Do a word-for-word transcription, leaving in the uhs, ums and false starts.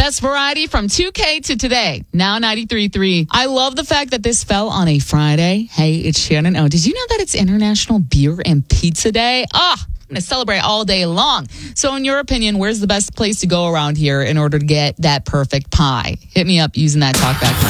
best variety from two K to today. Now ninety-three point three. I love the fact that this fell on a Friday. Hey, it's Shannon. Oh, did you know that it's International Beer and Pizza Day? Ah, oh, I'm going to celebrate all day long. So in your opinion, where's the best place to go around here in order to get that perfect pie? Hit me up using that talkback line.